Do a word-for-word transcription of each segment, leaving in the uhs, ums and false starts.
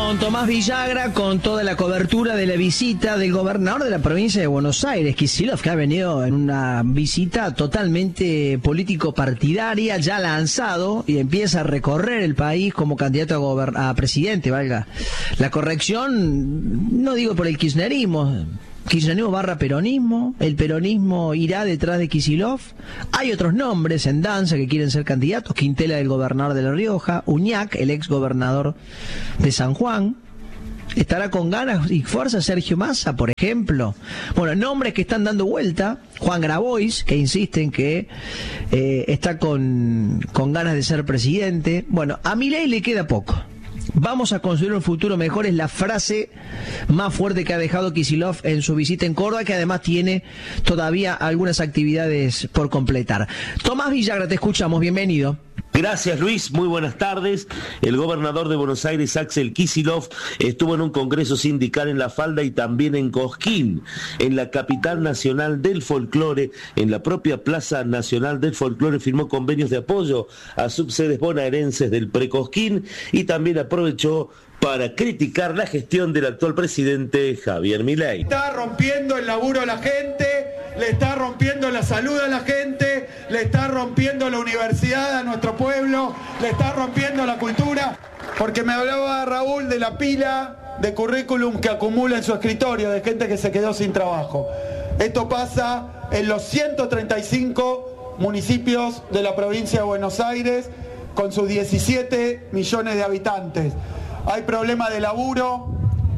con Tomás Villagra, con toda la cobertura de la visita del gobernador de la provincia de Buenos Aires, Kicillof, que ha venido en una visita totalmente político-partidaria, ya lanzado, y empieza a recorrer el país como candidato a, gober- a presidente, valga la corrección, no digo por el kirchnerismo, kirchnerismo barra peronismo, el peronismo irá detrás de Kicillof. Hay otros nombres en danza que quieren ser candidatos: Quintela, el gobernador de La Rioja; Uñac, el ex gobernador de San Juan. ¿Estará con ganas y fuerza Sergio Massa, por ejemplo? Bueno, nombres que están dando vuelta: Juan Grabois, que insiste en que eh, está con, con ganas de ser presidente. Bueno, a Milei le queda poco. Vamos a construir un futuro mejor, es la frase más fuerte que ha dejado Kicillof en su visita en Córdoba, que además tiene todavía algunas actividades por completar. Tomás Villagra, te escuchamos, bienvenido. Gracias, Luis, muy buenas tardes. El gobernador de Buenos Aires, Axel Kicillof, estuvo en un congreso sindical en La Falda y también en Cosquín, en la capital nacional del folclore. En la propia Plaza Nacional del Folclore firmó convenios de apoyo a subsedes bonaerenses del Precosquín y también aprovechó para criticar la gestión del actual presidente Javier Milei. Está rompiendo el laburo a la gente, le está rompiendo la salud a la gente, le está rompiendo la universidad a nuestro pueblo, le está rompiendo la cultura. Porque me hablaba Raúl de la pila de currículum que acumula en su escritorio, de gente que se quedó sin trabajo. Esto pasa en los ciento treinta y cinco municipios de la provincia de Buenos Aires, con sus diecisiete millones de habitantes. Hay problema de laburo,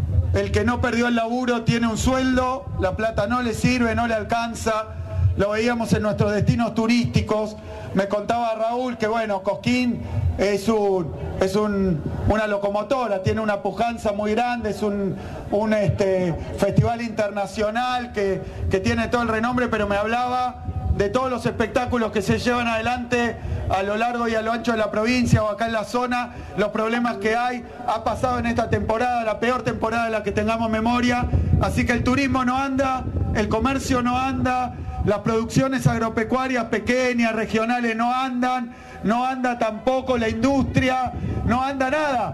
el que no perdió el laburo tiene un sueldo, la plata no le sirve, no le alcanza, lo veíamos en nuestros destinos turísticos. Me contaba Raúl que bueno, Cosquín es un es un, una locomotora, tiene una pujanza muy grande, es un, un este, festival internacional que, que tiene todo el renombre, pero me hablaba de todos los espectáculos que se llevan adelante a lo largo y a lo ancho de la provincia o acá en la zona, los problemas que hay. Ha pasado en esta temporada, la peor temporada de la que tengamos memoria, así que el turismo no anda, el comercio no anda, las producciones agropecuarias pequeñas, regionales no andan, no anda tampoco la industria, no anda nada,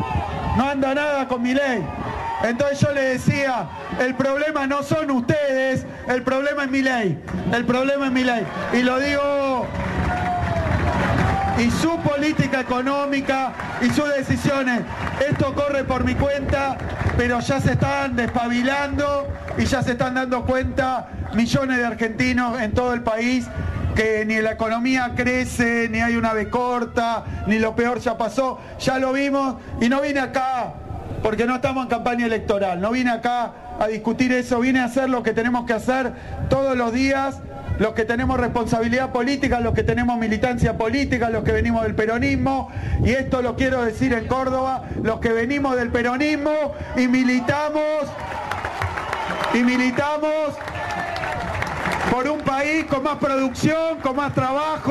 no anda nada con Milei. Entonces yo le decía, el problema no son ustedes, el problema es Milei, el problema es Milei. Y lo digo, y su política económica y sus decisiones, esto corre por mi cuenta, pero ya se están despabilando y ya se están dando cuenta millones de argentinos en todo el país que ni la economía crece, ni hay una B corta, ni lo peor ya pasó, ya lo vimos. Y no vine acá porque no estamos en campaña electoral, no vine acá a discutir eso, vine a hacer lo que tenemos que hacer todos los días, los que tenemos responsabilidad política, los que tenemos militancia política, los que venimos del peronismo, y esto lo quiero decir en Córdoba, los que venimos del peronismo y militamos, y militamos por un país con más producción, con más trabajo,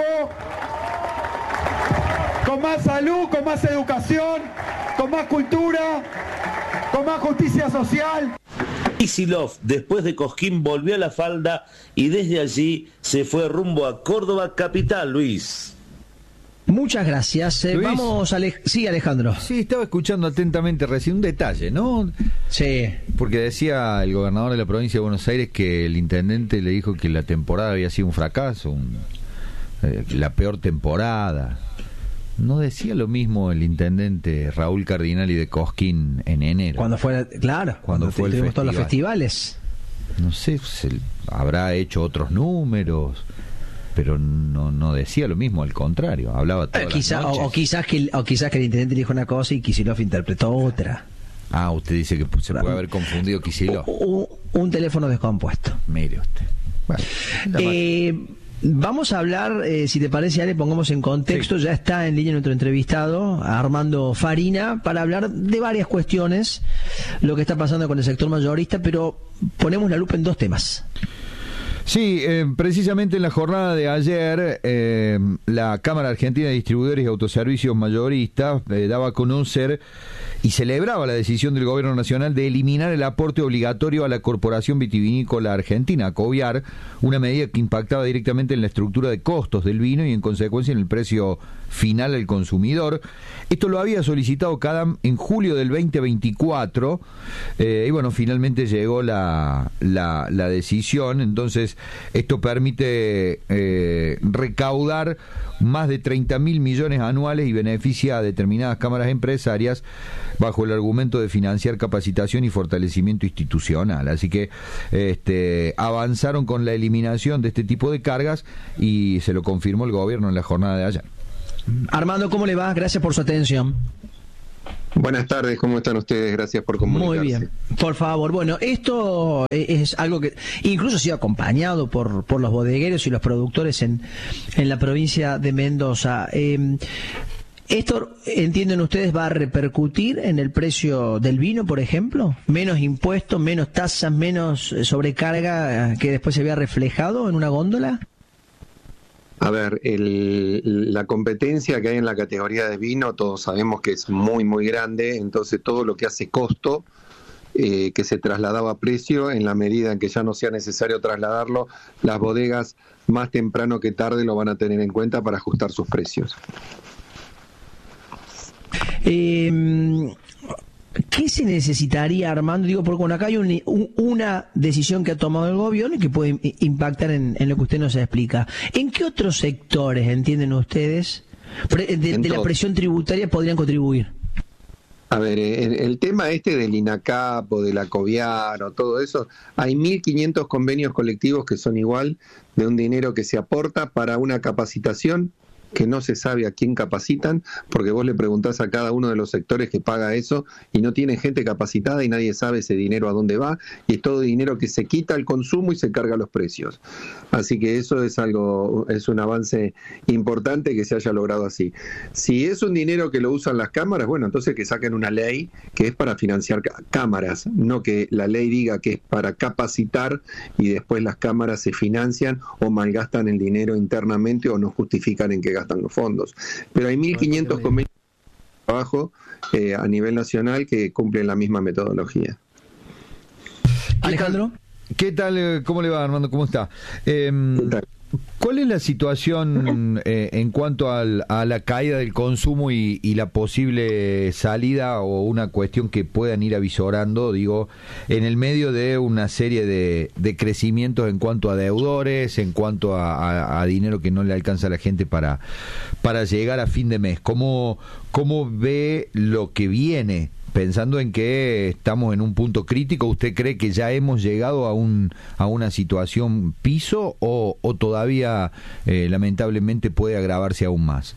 con más salud, con más educación, con más cultura, con más justicia social. Kicillof, después de Cosquín, volvió a La Falda y desde allí se fue rumbo a Córdoba capital, Luis. Muchas gracias. Eh, Luis. Vamos, Ale... sí, Alejandro. Sí, estaba escuchando atentamente recién un detalle, ¿no? Sí. Porque decía el gobernador de la provincia de Buenos Aires que el intendente le dijo que la temporada había sido un fracaso, un, eh, la peor temporada. ¿No decía lo mismo el intendente Raúl Cardinali de Cosquín en enero? Cuando fue, claro, cuando, cuando fue el tuvimos festival. todos los festivales. No sé, se, habrá hecho otros números, pero no no decía lo mismo, al contrario, hablaba todas Eh, las quizá, o, noches. o quizás que el, o quizás que el intendente dijo una cosa y Kicillof interpretó otra. Ah, usted dice que se puede haber confundido Kicillof. Un, un teléfono descompuesto. Mire usted. Bueno, la Eh, vamos a hablar, eh, si te parece, Ale, pongamos en contexto, sí. Ya está en línea nuestro entrevistado, Armando Farina, para hablar de varias cuestiones, lo que está pasando con el sector mayorista, pero ponemos la lupa en dos temas. Sí, eh, precisamente en la jornada de ayer, eh, la Cámara Argentina de Distribuidores y Autoservicios Mayoristas eh, daba a conocer y celebraba la decisión del Gobierno Nacional de eliminar el aporte obligatorio a la Corporación Vitivinícola Argentina, COVIAR, una medida que impactaba directamente en la estructura de costos del vino y en consecuencia en el precio final al consumidor. Esto lo había solicitado CADAM en julio del veinte veinticuatro eh, y bueno, finalmente llegó la, la, la decisión. Entonces esto permite eh, recaudar más de treinta mil millones anuales y beneficia a determinadas cámaras empresarias bajo el argumento de financiar capacitación y fortalecimiento institucional. Así que este, avanzaron con la eliminación de este tipo de cargas y se lo confirmó el gobierno en la jornada de ayer. Armando, ¿cómo le va? Gracias por su atención. Buenas tardes, ¿cómo están ustedes? Gracias por comunicarse. Muy bien, por favor. Bueno, esto es algo que incluso ha sido acompañado por, por los bodegueros y los productores en, en la provincia de Mendoza. Eh, ¿Esto, entienden ustedes, va a repercutir en el precio del vino, por ejemplo? ¿Menos impuestos, menos tasas, menos sobrecarga que después se vea reflejado en una góndola? A ver, el, la competencia que hay en la categoría de vino, todos sabemos que es muy, muy grande, entonces todo lo que hace costo, eh, que se trasladaba a precio, en la medida en que ya no sea necesario trasladarlo, las bodegas más temprano que tarde lo van a tener en cuenta para ajustar sus precios. Eh... ¿Qué se necesitaría, Armando? Digo, porque bueno, acá hay un, un, una decisión que ha tomado el gobierno y que puede impactar en, en lo que usted nos explica. ¿En qué otros sectores, entienden ustedes, de, de la presión tributaria podrían contribuir? A ver, el, el tema este del INACAP o de la COVIAR o todo eso, hay mil quinientos convenios colectivos que son igual de un dinero que se aporta para una capacitación que no se sabe a quién capacitan, porque vos le preguntás a cada uno de los sectores que paga eso y no tiene gente capacitada y nadie sabe ese dinero a dónde va, y es todo dinero que se quita al consumo y se carga los precios. Así que eso es algo, es un avance importante que se haya logrado así. Si es un dinero que lo usan las cámaras, bueno, entonces que saquen una ley que es para financiar cámaras, no que la ley diga que es para capacitar y después las cámaras se financian o malgastan el dinero internamente o no justifican en qué gastan los fondos. Pero hay mil quinientos convenios de trabajo eh, a nivel nacional que cumplen la misma metodología. Alejandro, ¿qué tal? ¿Cómo le va, Armando? ¿Cómo está? Eh, ¿Qué tal? ¿Cuál es la situación eh, en cuanto al, a la caída del consumo y, y la posible salida o una cuestión que puedan ir avisorando, digo, en el medio de una serie de, de crecimientos en cuanto a deudores, en cuanto a, a, a dinero que no le alcanza a la gente para, para llegar a fin de mes? ¿Cómo, cómo ve lo que viene? Pensando en que estamos en un punto crítico, ¿usted cree que ya hemos llegado a un a una situación piso o, o todavía eh, lamentablemente puede agravarse aún más?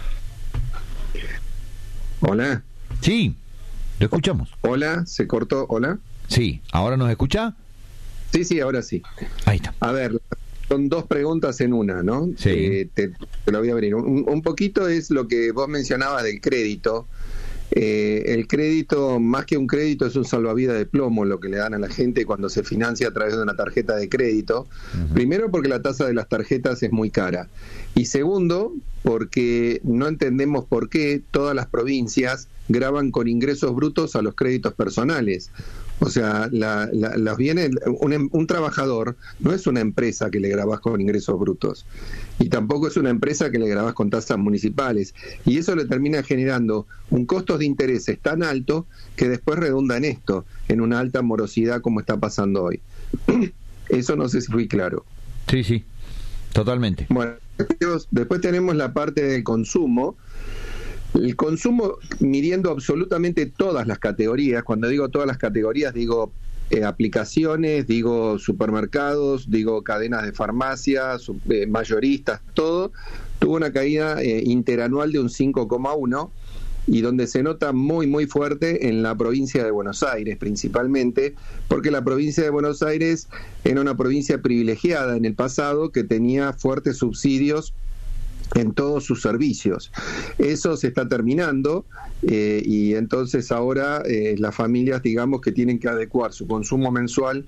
Hola. Sí, lo escuchamos. Hola, se cortó. Hola. Sí, ¿ahora nos escucha? Sí, sí, ahora sí. Ahí está. A ver, son dos preguntas en una, ¿no? Sí. Eh, te, te lo voy a abrir. Un, un poquito es lo que vos mencionabas del crédito. Eh, el crédito, más que un crédito, es un salvavidas de plomo lo que le dan a la gente cuando se financia a través de una tarjeta de crédito. Uh-huh. Primero porque la tasa de las tarjetas es muy cara y segundo porque no entendemos por qué todas las provincias graban con ingresos brutos a los créditos personales. O sea, la, la, los bienes, un, un trabajador no es una empresa que le grabás con ingresos brutos y tampoco es una empresa que le grabás con tasas municipales, y eso le termina generando un costo de intereses tan alto que después redunda en esto, en una alta morosidad como está pasando hoy. Eso no sé si fui claro. Sí, sí, totalmente. Bueno, después tenemos la parte del consumo. El consumo, midiendo absolutamente todas las categorías, cuando digo todas las categorías, digo eh, aplicaciones, digo supermercados, digo cadenas de farmacias, eh, mayoristas, todo, tuvo una caída eh, interanual de un cinco coma uno, y donde se nota muy, muy fuerte en la provincia de Buenos Aires, principalmente, porque la provincia de Buenos Aires era una provincia privilegiada en el pasado, que tenía fuertes subsidios en todos sus servicios. Eso se está terminando eh, y entonces ahora eh, las familias, digamos, que tienen que adecuar su consumo mensual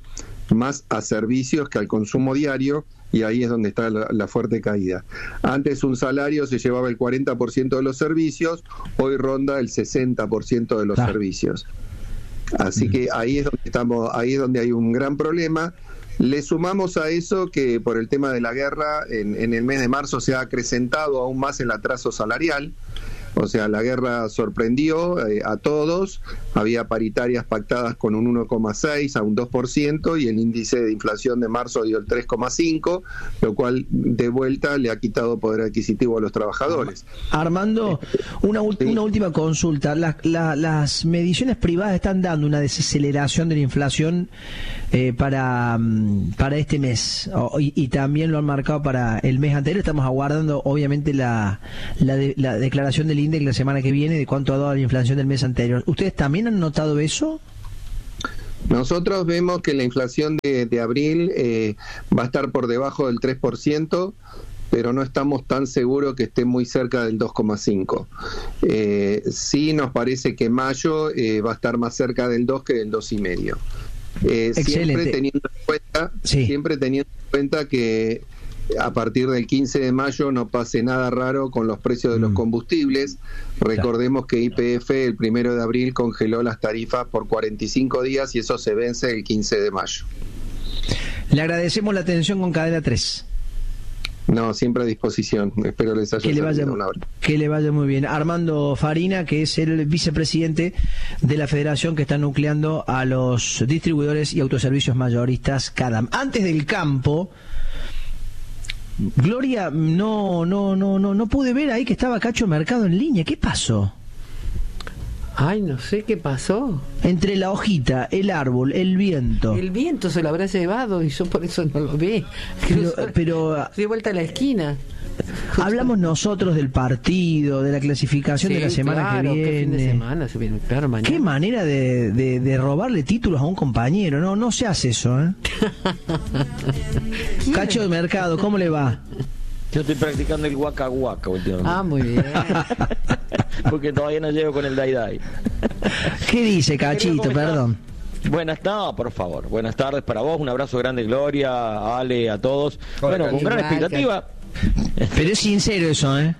más a servicios que al consumo diario, y ahí es donde está la, la fuerte caída. Antes un salario se llevaba el cuarenta por ciento de los servicios, hoy ronda el sesenta por ciento de los ah. servicios. Así que ahí es donde estamos, ahí es donde hay un gran problema. Le sumamos a eso que por el tema de la guerra, en, en el mes de marzo se ha acrecentado aún más el atraso salarial. O sea, la guerra sorprendió eh, a todos, había paritarias pactadas con un uno coma seis a un dos por ciento y el índice de inflación de marzo dio el tres coma cinco, lo cual de vuelta le ha quitado poder adquisitivo a los trabajadores. Armando, una, sí. una última consulta. La, la, las mediciones privadas están dando una desaceleración de la inflación eh, para, para este mes oh, y, y también lo han marcado para el mes anterior. Estamos aguardando obviamente la, la, de, la declaración del la semana que viene de cuánto ha dado la inflación del mes anterior. ¿Ustedes también han notado eso? Nosotros vemos que la inflación de, de abril eh, va a estar por debajo del tres por ciento, pero no estamos tan seguros que esté muy cerca del dos coma cinco. Eh, sí nos parece que mayo eh, va a estar más cerca del dos que del dos coma cinco. Eh, siempre teniendo en cuenta, sí. siempre teniendo en cuenta que a partir del quince de mayo no pase nada raro con los precios de los combustibles. Recordemos que Y P F el primero de abril congeló las tarifas por cuarenta y cinco días y eso se vence el quince de mayo. Le agradecemos la atención con Cadena tres. No, siempre a disposición. Espero les haya que le vaya, una hora. Que le vaya muy bien. Armando Farina, que es el vicepresidente de la federación que está nucleando a los distribuidores y autoservicios mayoristas CADAM. Antes del campo, Gloria, no, no, no, no, no pude ver ahí que estaba Cacho Mercado en línea. ¿Qué pasó? Ay, no sé qué pasó. Entre la hojita, el árbol, el viento. El viento se lo habrá llevado y yo por eso no lo vi. Pero, pero de vuelta a la esquina. Hablamos nosotros del partido, de la clasificación sí, de la semana claro, que viene. ¿Qué fin de semana se viene? Claro, mañana. Qué manera de, de, de robarle títulos a un compañero. No, no se hace eso, ¿eh? Cacho de Mercado, ¿cómo le va? Yo estoy practicando el waka waka últimamente. Ah, muy bien. Porque todavía no llego con el dai dai. ¿Qué dice, Cachito? Perdón. Buenas tardes, por favor. Buenas tardes para vos. Un abrazo grande, Gloria, a Ale, a todos. Hola, bueno, con gran expectativa. Pero es sincero eso, ¿eh?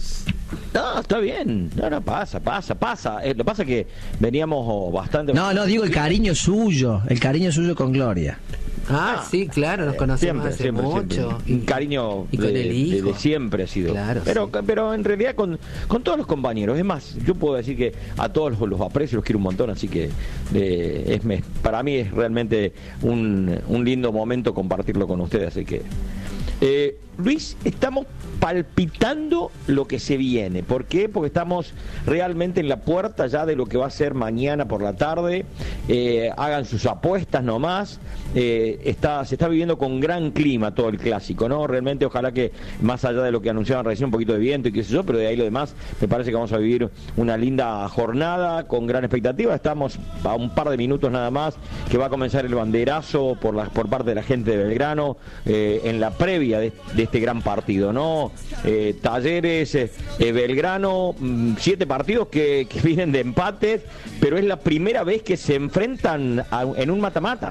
No, está bien. No, no, pasa, pasa, pasa. Eh, lo que pasa es que veníamos bastante... No, no, digo el cariño suyo. El cariño suyo con Gloria. Ah, ah, sí, claro, nos conocemos siempre, hace siempre, mucho. Siempre. Un cariño y con de, el hijo. De, de siempre ha sido. Claro, pero, sí. pero en realidad con, con todos los compañeros. Es más, yo puedo decir que a todos los, los aprecio, los quiero un montón, así que eh, es, me, para mí es realmente un, un lindo momento compartirlo con ustedes. Así que, eh, Luis, estamos palpitando lo que se viene. ¿Por qué? Porque estamos realmente en la puerta ya de lo que va a ser mañana por la tarde. Eh, hagan sus apuestas nomás. Eh, está, se está viviendo con gran clima todo el clásico, ¿no? Realmente ojalá que más allá de lo que anunciaban recién, un poquito de viento y qué sé yo, pero de ahí lo demás, me parece que vamos a vivir una linda jornada con gran expectativa. Estamos a un par de minutos nada más que va a comenzar el banderazo por, la, por parte de la gente de Belgrano eh, en la previa de, de este gran partido, ¿no? Eh, Talleres, eh, eh, Belgrano, mmm, siete partidos que, que vienen de empates, pero es la primera vez que se enfrentan a, en un mata-mata,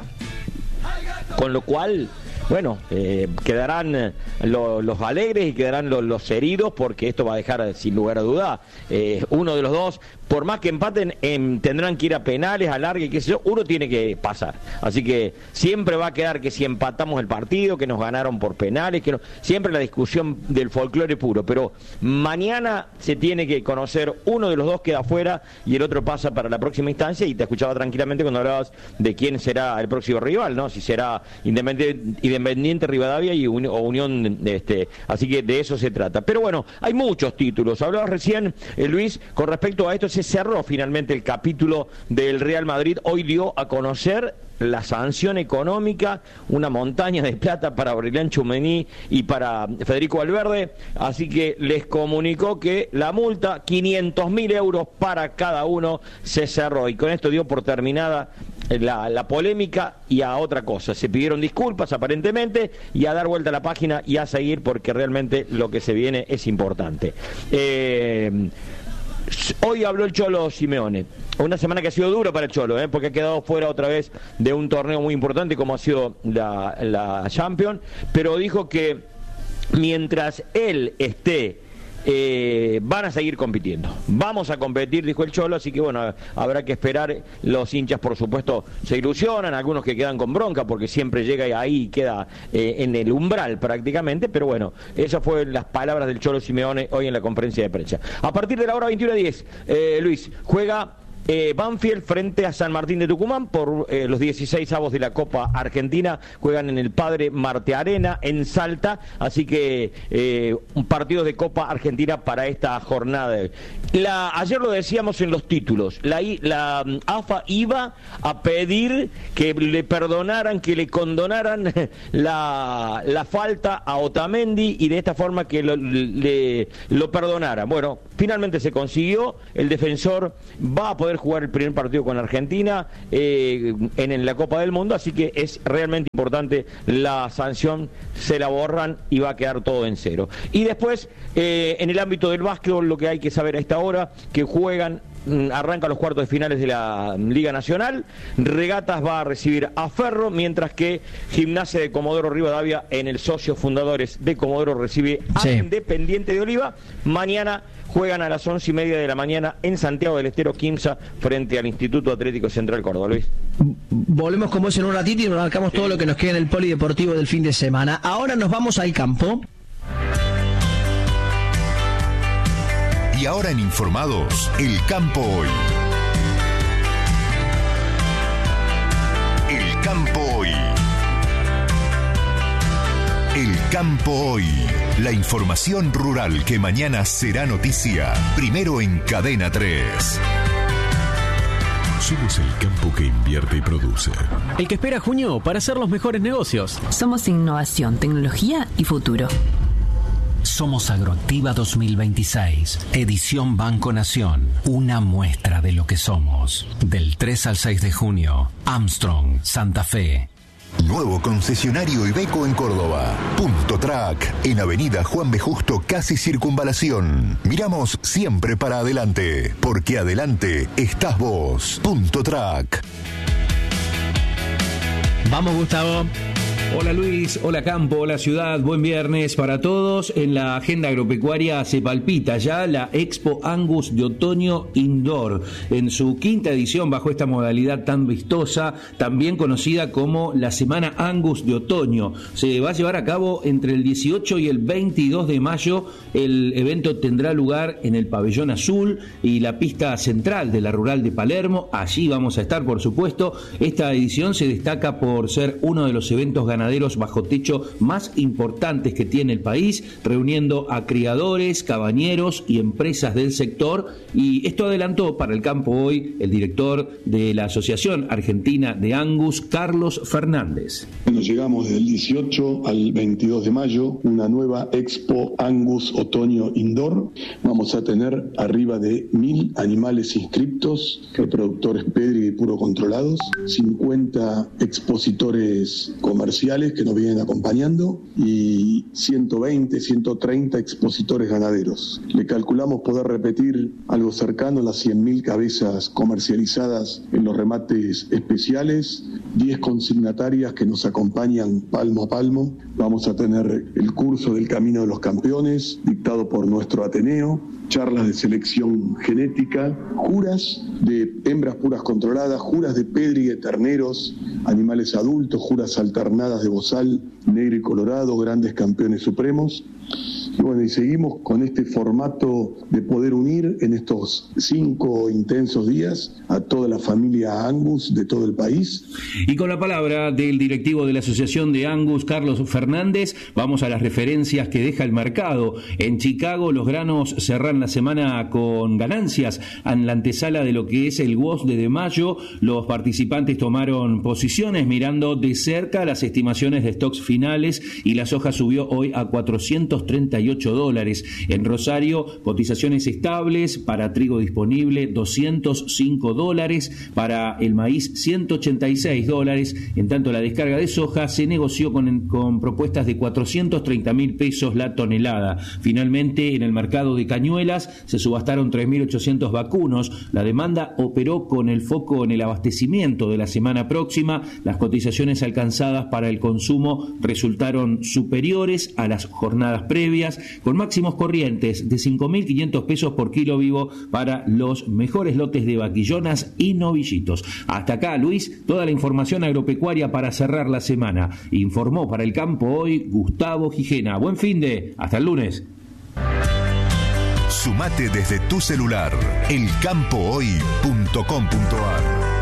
con lo cual, bueno, eh, quedarán eh, lo, los alegres y quedarán lo, los heridos, porque esto va a dejar sin lugar a duda eh, uno de los dos. Por más que empaten, eh, tendrán que ir a penales, a largue, qué sé yo, uno tiene que pasar. Así que siempre va a quedar que si empatamos el partido, que nos ganaron por penales, que no, siempre la discusión del folclore puro. Pero mañana se tiene que conocer, uno de los dos queda afuera y el otro pasa para la próxima instancia. Y te escuchaba tranquilamente cuando hablabas de quién será el próximo rival, ¿no? Si será Independiente, Independiente Rivadavia y un, o Unión, este. Así que de eso se trata. Pero bueno, hay muchos títulos. Hablabas recién, eh, Luis, con respecto a esto. Se cerró finalmente el capítulo del Real Madrid. Hoy dio a conocer la sanción económica, una montaña de plata para Aurelian Tchouameni y para Federico Valverde. Así que les comunicó que la multa, quinientos mil euros para cada uno, se cerró. Y con esto dio por terminada La, la polémica y a otra cosa. Se pidieron disculpas aparentemente y a dar vuelta a la página y a seguir, porque realmente lo que se viene es importante. Eh, Hoy habló el Cholo Simeone. Una semana que ha sido dura para el Cholo, ¿eh? porque ha quedado fuera otra vez de un torneo muy importante como ha sido la, la Champions, pero dijo que mientras él esté, eh, van a seguir compitiendo. Vamos a competir, dijo el Cholo, así que bueno, habrá que esperar. Los hinchas, por supuesto, se ilusionan, algunos que quedan con bronca porque siempre llega ahí y queda eh, en el umbral prácticamente, pero bueno, esas fueron las palabras del Cholo Simeone hoy en la conferencia de prensa. A partir de la hora veintiuno diez, eh, Luis, juega Eh, Banfield frente a San Martín de Tucumán por eh, los dieciséis avos de la Copa Argentina. Juegan en el Padre Marte Arena en Salta, así que eh, un partido de Copa Argentina para esta jornada. La, ayer lo decíamos en los títulos, la, la um, A F A iba a pedir que le perdonaran, que le condonaran la, la falta a Otamendi y de esta forma que lo, le, lo perdonaran. Bueno, finalmente se consiguió, el defensor va a poder jugar el primer partido con Argentina eh, en, en la Copa del Mundo, así que es realmente importante. La sanción se la borran y va a quedar todo en cero. Y después, eh, en el ámbito del básquetbol, lo que hay que saber a esta hora, que juegan, arrancan los cuartos de finales de la Liga Nacional. Regatas va a recibir a Ferro, mientras que Gimnasia de Comodoro Rivadavia, en el Socios Fundadores de Comodoro, recibe a sí. Independiente de Oliva. Mañana juegan a las once y media de la mañana en Santiago del Estero, Quimsa, frente al Instituto Atlético Central Córdoba. Luis. Volvemos con vos en un ratito y nos marcamos todo lo que nos queda en el polideportivo del fin de semana. Ahora nos vamos al campo. Y ahora en Informados, el campo hoy. El campo hoy. El campo hoy. La información rural que mañana será noticia. Primero en Cadena tres. Somos el campo que invierte y produce. El que espera junio para hacer los mejores negocios. Somos innovación, tecnología y futuro. Somos Agroactiva dos mil veintiséis, edición Banco Nación, una muestra de lo que somos. Del tres al seis de junio, Armstrong, Santa Fe. Nuevo concesionario Iveco en Córdoba. Punto Track, en Avenida Juan B. Justo, casi Circunvalación. Miramos siempre para adelante, porque adelante estás vos. Punto Track. Vamos, Gustavo. Hola Luis, hola campo, hola ciudad, buen viernes para todos. En la agenda agropecuaria se palpita ya la Expo Angus de otoño indoor, en su quinta edición bajo esta modalidad tan vistosa, también conocida como la Semana Angus de Otoño. Se va a llevar a cabo entre el dieciocho y el veintidós de mayo. El evento tendrá lugar en el Pabellón Azul y la pista central de la Rural de Palermo. Allí vamos a estar, por supuesto. Esta edición se destaca por ser uno de los eventos ganaderos bajo techo más importantes que tiene el país, reuniendo a criadores, cabañeros y empresas del sector. Y esto adelantó para el campo hoy el director de la Asociación Argentina de Angus, Carlos Fernández. Bueno, llegamos del dieciocho al veintidós de mayo, una nueva Expo Angus Otoño Indoor. Vamos a tener arriba de mil animales inscriptos, reproductores Pedri y puro controlados, cincuenta expositores comerciales que nos vienen acompañando y ciento veinte, ciento treinta expositores ganaderos. Le calculamos poder repetir algo cercano a las cien mil cabezas comercializadas en los remates especiales, diez consignatarias que nos acompañan palmo a palmo. Vamos a tener el curso del Camino de los Campeones, dictado por nuestro Ateneo, charlas de selección genética, juras de hembras puras controladas, juras de pedri de terneros, animales adultos, juras alternadas de bozal, negro y colorado, grandes campeones supremos. Y bueno, y seguimos con este formato de poder unir en estos cinco intensos días a toda la familia Angus de todo el país. Y con la palabra del directivo de la Asociación de Angus, Carlos Fernández, vamos a las referencias que deja el mercado. En Chicago los granos cerran la semana con ganancias en la antesala de lo que es el W O S de mayo. Los participantes tomaron posiciones mirando de cerca las estimaciones de stocks finales y la soja subió hoy a cuatrocientos treinta y y ocho dólares. En Rosario, cotizaciones estables para trigo disponible doscientos cinco dólares, para el maíz ciento ochenta y seis dólares. En tanto, la descarga de soja se negoció con, con propuestas de cuatrocientos treinta mil pesos la tonelada. Finalmente, en el mercado de cañuelas se subastaron tres mil ochocientos vacunos. La demanda operó con el foco en el abastecimiento de la semana próxima. Las cotizaciones alcanzadas para el consumo resultaron superiores a las jornadas previas, con máximos corrientes de cinco mil quinientos pesos por kilo vivo para los mejores lotes de vaquillonas y novillitos. Hasta acá, Luis, toda la información agropecuaria para cerrar la semana. Informó para El Campo Hoy Gustavo Gijena. Buen fin de, hasta el lunes. Sumate desde tu celular, el campo hoy punto com punto a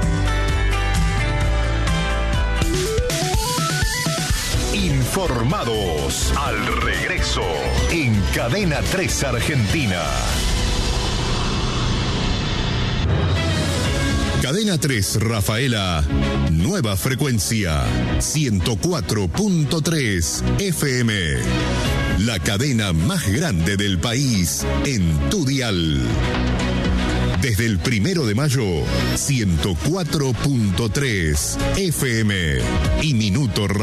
r. Informados al regreso en Cadena tres Argentina. Cadena tres Rafaela, nueva frecuencia, ciento cuatro punto tres F M. La cadena más grande del país en tu dial. Desde el primero de mayo, ciento cuatro punto tres F M y Minuto